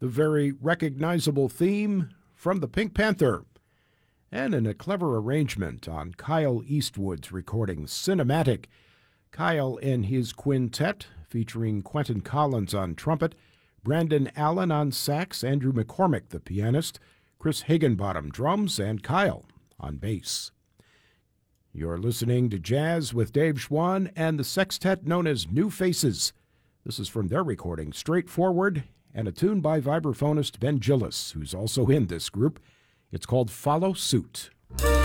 the very recognizable theme from the Pink Panther. And in a clever arrangement on Kyle Eastwood's recording Cinematic, Kyle and his quintet, featuring Quentin Collins on trumpet, Brandon Allen on sax, Andrew McCormick, the pianist, Chris Higginbottom, drums, and Kyle on bass. You're listening to Jazz with Dave Schwann and the sextet known as New Faces. This is from their recording, Straightforward, and a tune by vibraphonist Ben Gillis, who's also in this group. It's called Follow Suit.